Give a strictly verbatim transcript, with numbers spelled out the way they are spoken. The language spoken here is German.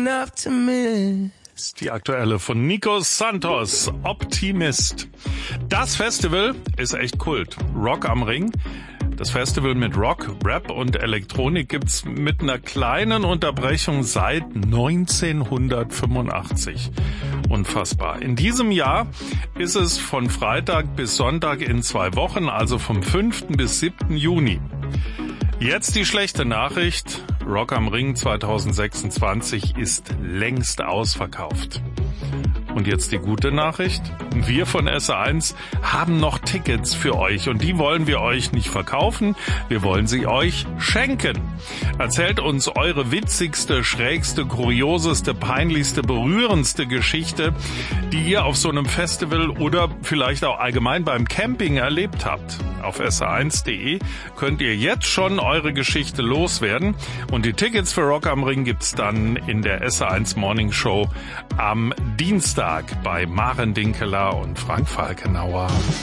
enough to miss. Die aktuelle von Nico Santos, Optimist. Das Festival ist echt Kult. Rock am Ring. Das Festival mit Rock, Rap und Elektronik gibt's mit einer kleinen Unterbrechung seit neunzehnhundertfünfundachtzig. Unfassbar. In diesem Jahr ist es von Freitag bis Sonntag in zwei Wochen, also vom fünften bis siebten Juni. Jetzt die schlechte Nachricht. Rock am Ring zweitausendsechsundzwanzig ist längst ausverkauft. Und jetzt die gute Nachricht. Wir von S eins haben noch Tickets für euch und die wollen wir euch nicht verkaufen, wir wollen sie euch schenken. Erzählt uns eure witzigste, schrägste, kurioseste, peinlichste, berührendste Geschichte, die ihr auf so einem Festival oder vielleicht auch allgemein beim Camping erlebt habt. Auf S eins punkt de könnt ihr jetzt schon eure Geschichte loswerden und die Tickets für Rock am Ring gibt's dann in der S eins Morning Show am Dienstag bei Maren Dinkeler und Frank Falkenauer.